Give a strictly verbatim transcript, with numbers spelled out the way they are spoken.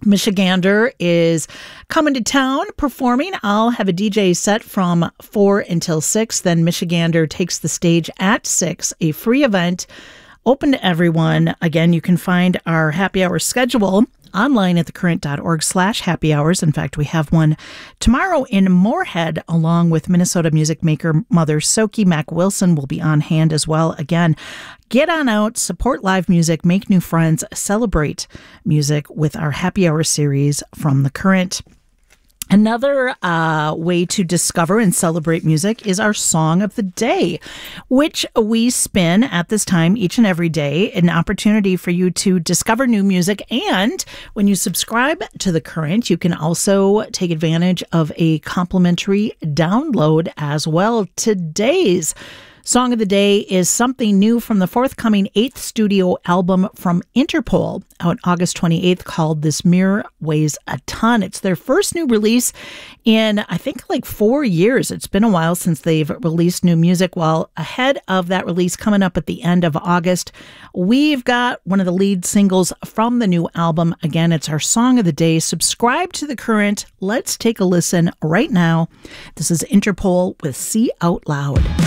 Michigander is coming to town performing. I'll have a D J set from four until six. Then Michigander takes the stage at six, a free event open to everyone. Again, you can find our happy hour schedule online at thecurrent.org slash happy hours. In fact, we have one tomorrow in Moorhead, along with Minnesota music maker Mother Soki. Mac Wilson will be on hand as well. Again, get on out, support live music, make new friends, celebrate music with our happy hour series from The Current. Another uh, way to discover and celebrate music is our Song of the Day, which we spin at this time each and every day, an opportunity for you to discover new music. And when you subscribe to The Current, you can also take advantage of a complimentary download as well. Today's Song of the Day is something new from the forthcoming eighth studio album from Interpol out August twenty-eighth called This Mirror Weighs a Ton. It's their first new release in, I think, like four years. It's been a while since they've released new music. Well, ahead of that release coming up at the end of August, we've got one of the lead singles from the new album. Again, it's our Song of the Day. Subscribe to The Current. Let's take a listen right now. This is Interpol with See Out Loud.